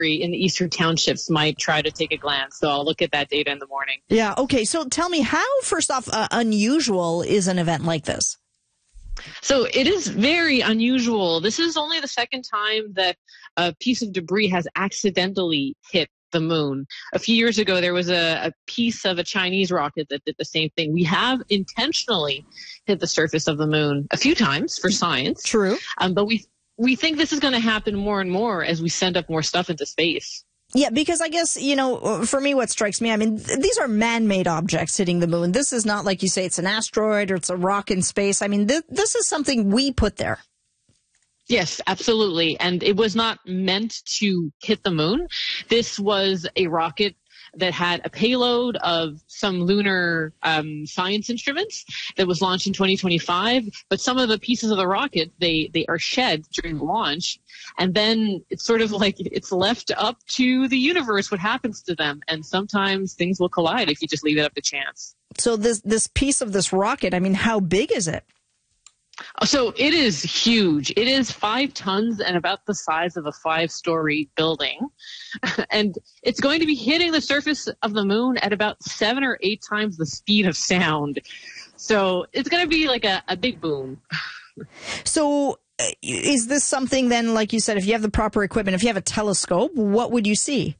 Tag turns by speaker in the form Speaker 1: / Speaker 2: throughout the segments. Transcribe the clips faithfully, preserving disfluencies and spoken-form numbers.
Speaker 1: in the eastern townships might try to take a glance. So I'll look at that data in the morning.
Speaker 2: Yeah. Okay. So tell me, how, first off, uh, unusual is an event like this?
Speaker 1: So it is very unusual. This is only the second time that a piece of debris has accidentally hit the moon. A few years ago, there was a, a piece of a Chinese rocket that did the same thing. We have intentionally hit the surface of the moon a few times for science.
Speaker 2: True.
Speaker 1: Um, but we we think this is going to happen more and more as we send up more stuff into space.
Speaker 2: Yeah, because I guess, you know, for me, what strikes me, I mean, th- these are man-made objects hitting the moon. This is not like you say it's an asteroid or it's a rock in space. I mean, th- this is something we put there.
Speaker 1: Yes, absolutely. And it was not meant to hit the moon. This was a rocket that had a payload of some lunar um, science instruments that was launched in twenty twenty-five. But some of the pieces of the rocket, they, they are shed during launch. And then it's sort of like it's left up to the universe what happens to them. And sometimes things will collide if you just leave it up to chance.
Speaker 2: So this this piece of this rocket, I mean, how big is it?
Speaker 1: So it is huge. It is five tons and about the size of a five-story building. And it's going to be hitting the surface of the moon at about seven or eight times the speed of sound. So it's going to be like a, a big boom.
Speaker 2: So uh, is this something then, like you said, if you have the proper equipment, if you have a telescope, what would you see?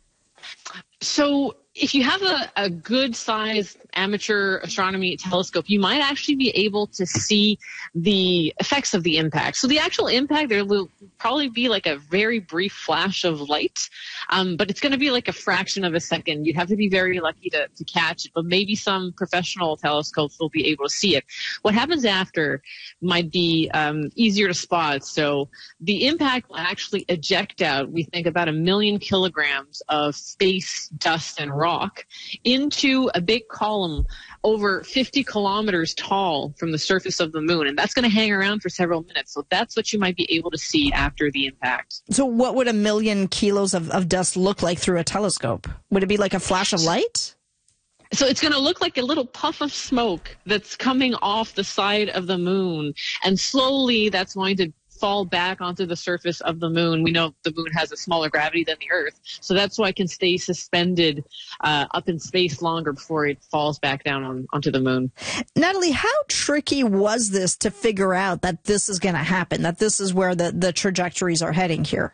Speaker 1: So if you have a, a good-sized amateur astronomy telescope, you might actually be able to see the effects of the impact. So the actual impact, there will probably be like a very brief flash of light, um, but it's going to be like a fraction of a second. You'd have to be very lucky to, to catch it, but maybe some professional telescopes will be able to see it. What happens after might be um, easier to spot. So the impact will actually eject out, we think, about a million kilograms of space dust and rock into a big column over fifty kilometers tall from the surface of the moon. And that's going to hang around for several minutes. So that's what you might be able to see after the impact.
Speaker 2: So what would a million kilos of, of dust look like through a telescope? Would it be like a flash of light?
Speaker 1: So it's going to look like a little puff of smoke that's coming off the side of the moon. And slowly that's going to fall back onto the surface of the moon. We know the moon has a smaller gravity than the Earth, so that's why it can stay suspended uh, up in space longer before it falls back down on, onto the moon.
Speaker 2: Natalie, how tricky was this to figure out that this is going to happen, that this is where the, the trajectories are heading here?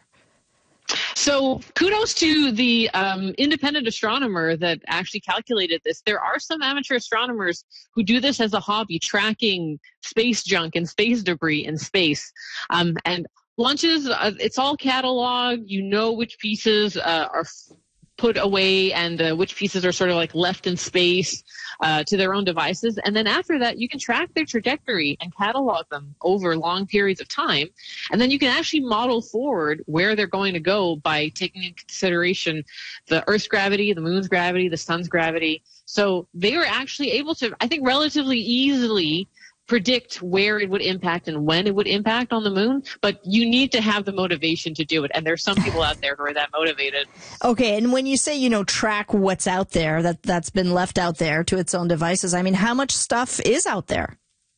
Speaker 1: So kudos to the um, independent astronomer that actually calculated this. There are some amateur astronomers who do this as a hobby, tracking space junk and space debris in space. Um, and launches, uh, it's all cataloged. You know which pieces uh, are put away and uh, which pieces are sort of like left in space uh, to their own devices. And then after that, you can track their trajectory and catalog them over long periods of time. And then you can actually model forward where they're going to go by taking into consideration the Earth's gravity, the moon's gravity, the sun's gravity. So they were actually able to, I think, relatively easily predict where it would impact and when it would impact on the moon, but you need to have the motivation to do it. And there's some people out there who are that motivated.
Speaker 2: Okay, and when you say, you know, track what's out there, that, that's been left out there to its own devices, I mean, how much stuff is out there?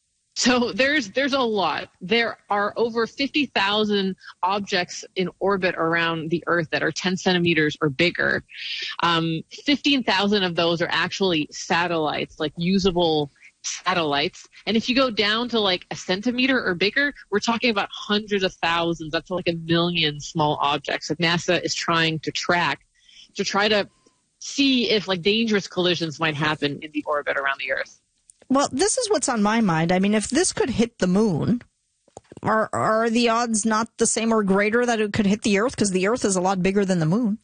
Speaker 1: So there's there's a lot. There are over fifty thousand objects in orbit around the Earth that are ten centimeters or bigger. Um, fifteen thousand of those are actually satellites, like usable satellites. And if you go down to like a centimeter or bigger, we're talking about hundreds of thousands, up to like a million small objects that NASA is trying to track to try to see if like dangerous collisions might happen in the orbit around the Earth.
Speaker 2: Well, this is what's on my mind. I mean, if this could hit the moon, are are the odds not the same or greater that it could hit the Earth? Because the Earth is a lot bigger than the moon.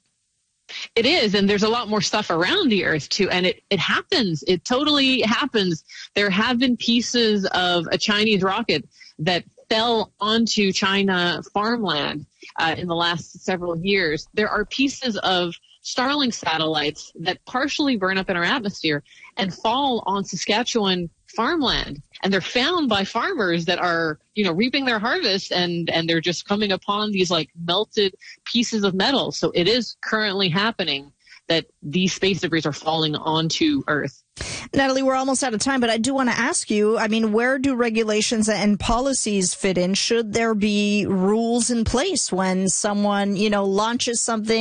Speaker 1: It is, and there's a lot more stuff around the Earth, too, and it, it happens. It totally happens. There have been pieces of a Chinese rocket that fell onto China farmland uh, in the last several years. There are pieces of Starlink satellites that partially burn up in our atmosphere and fall on Saskatchewan farmland, and they're found by farmers that are, you know, reaping their harvest, and and they're just coming upon these like melted pieces of metal. So it is currently happening that these space debris are falling onto Earth.
Speaker 2: Natalie, we're almost out of time, but I do want to ask you, I mean, where do regulations and policies fit in? Should there be rules in place when someone, you know, launches something